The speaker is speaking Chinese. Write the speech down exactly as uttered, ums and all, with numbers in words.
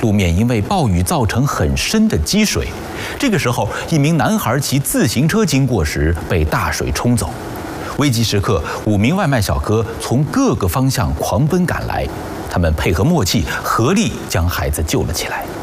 路面因为暴雨造成很深的积水。这个时候，一名男孩骑自行车经过时被大水冲走。危急时刻，五名外卖小哥从各个方向狂奔赶来，他们配合默契，合力将孩子救了起来。